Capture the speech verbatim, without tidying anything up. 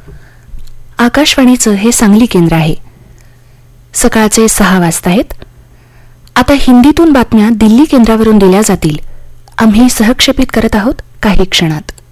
आकाशवाणीचं हे सांगली केंद्र आहे. सकाळचे सहा वाजता आहेत. आता हिंदीतून बातम्या दिल्ली केंद्रावरून दिल्या जातील. आम्ही सहक्षेपित करत आहोत काही क्षणात.